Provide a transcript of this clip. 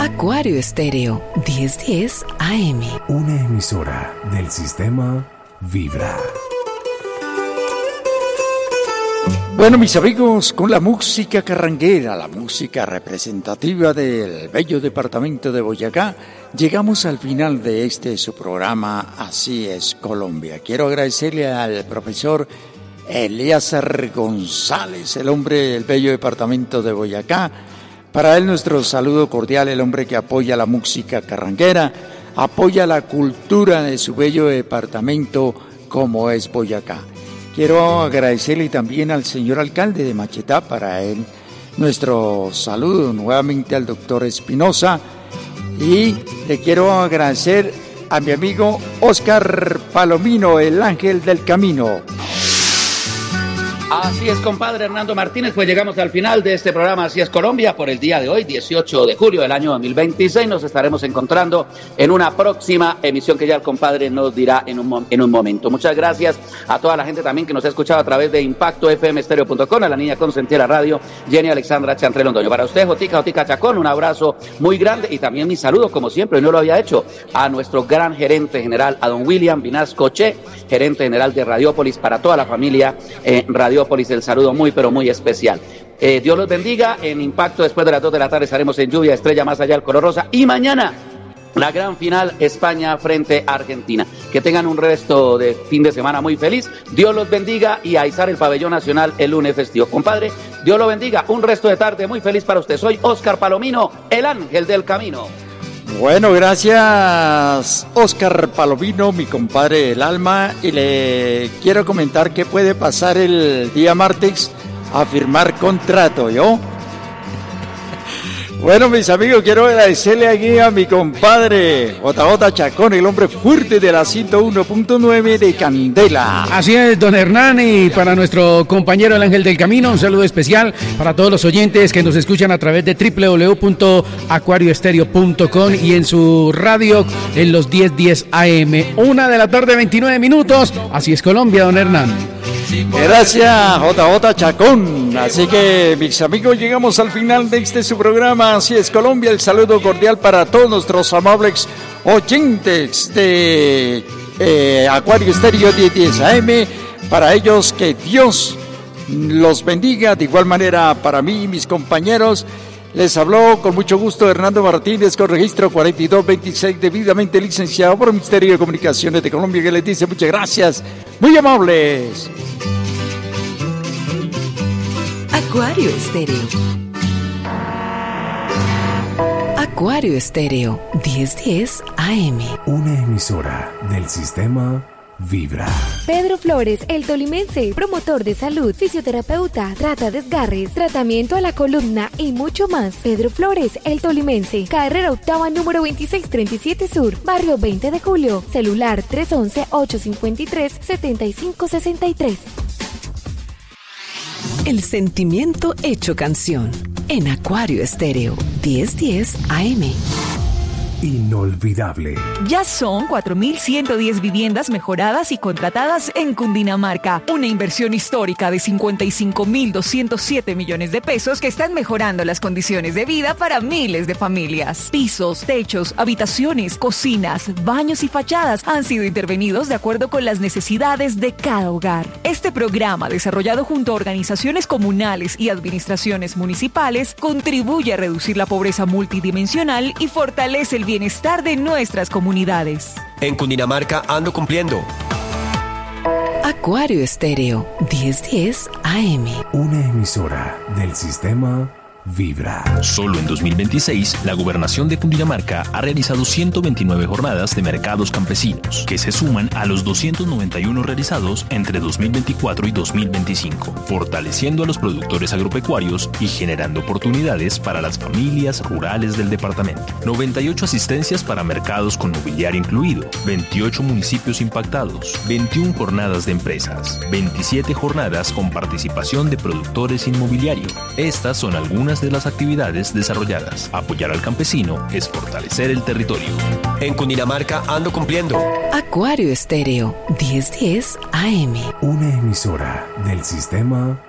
Acuario Estéreo 1010 AM. Una emisora del sistema Vibra. Bueno, mis amigos, con la música carranguera, la música representativa del bello departamento de Boyacá, llegamos al final de su programa Así es Colombia. Quiero agradecerle al profesor Elíasar González, el hombre del bello departamento de Boyacá. Para él nuestro saludo cordial, el hombre que apoya la música carranguera, apoya la cultura de su bello departamento como es Boyacá. Quiero agradecerle también al señor alcalde de Machetá, para él nuestro saludo nuevamente al doctor Espinosa, y le quiero agradecer a mi amigo Óscar Palomino, el ángel del camino. Así es, compadre Hernando Martínez, pues llegamos al final de este programa Así es Colombia por el día de hoy, 18 de julio del año 2026. Nos estaremos encontrando en una próxima emisión que ya el compadre nos dirá en un momento. Muchas gracias a toda la gente también que nos ha escuchado a través de ImpactoFMestereo.com, a la niña consentida radio, Jenny Alexandra Chantre Londoño. Para usted, Jotica Chacón, un abrazo muy grande y también mi saludo, como siempre, no lo había hecho, a nuestro gran gerente general, a don William Vinasco Che, gerente general de Radiópolis, para toda la familia Radiópolis, el saludo muy pero muy especial. Dios los bendiga. En Impacto después de las 2 de la tarde estaremos en Lluvia Estrella, más allá del color rosa, y mañana la gran final, España frente a Argentina. Que tengan un resto de fin de semana muy feliz. Dios los bendiga y a izar el pabellón nacional el lunes festivo. Compadre, Dios lo bendiga. Un resto de tarde muy feliz para usted. Soy Óscar Palomino, el ángel del camino. Bueno, gracias Óscar Palomino, mi compadre del alma, y le quiero comentar que puede pasar el día martes a firmar contrato, ¿yo? Bueno, mis amigos, quiero agradecerle aquí a mi compadre JJ Chacón, el hombre fuerte de la 101.9 de Candela. Así es, don Hernán, y para nuestro compañero el Ángel del Camino, un saludo especial para todos los oyentes que nos escuchan a través de www.acuarioestereo.com y en su radio en los 10:10 AM. 1 de la tarde, 29 minutos. Así es Colombia, don Hernán. Gracias, JJ Chacón. Así que, mis amigos, llegamos al final de su programa Así es Colombia. El saludo cordial para todos nuestros amables oyentes de Acuario Estéreo 1010 AM. Para ellos, que Dios los bendiga. De igual manera, para mí y mis compañeros, les habló con mucho gusto Hernando Martínez, con registro 4226, debidamente licenciado por el Ministerio de Comunicaciones de Colombia, que les dice muchas gracias, muy amables. Acuario Estéreo. Acuario Estéreo 1010 AM. Una emisora del sistema Vibra. Pedro Flores, el tolimense, promotor de salud, fisioterapeuta, trata desgarres, tratamiento a la columna y mucho más. Pedro Flores, el tolimense, carrera octava número 2637 Sur, barrio 20 de Julio, celular 311-853-7563. El sentimiento hecho canción en Acuario Estéreo 1010 AM. Inolvidable. Ya son 4.110 viviendas mejoradas y contratadas en Cundinamarca. Una inversión histórica de 55.207 millones de pesos que están mejorando las condiciones de vida para miles de familias. Pisos, techos, habitaciones, cocinas, baños y fachadas han sido intervenidos de acuerdo con las necesidades de cada hogar. Este programa, desarrollado junto a organizaciones comunales y administraciones municipales, contribuye a reducir la pobreza multidimensional y fortalece el bienestar de nuestras comunidades. En Cundinamarca ando cumpliendo. Acuario Estéreo 1010 AM. Una emisora del sistema Vibra. Solo en 2026, la Gobernación de Cundinamarca ha realizado 129 jornadas de mercados campesinos, que se suman a los 291 realizados entre 2024 y 2025, fortaleciendo a los productores agropecuarios y generando oportunidades para las familias rurales del departamento. 98 asistencias para mercados con mobiliario incluido, 28 municipios impactados, 21 jornadas de empresas, 27 jornadas con participación de productores inmobiliario. Estas son algunas de las actividades desarrolladas. Apoyar al campesino es fortalecer el territorio. En Cundinamarca ando cumpliendo. Acuario Estéreo 1010 AM. Una emisora del sistema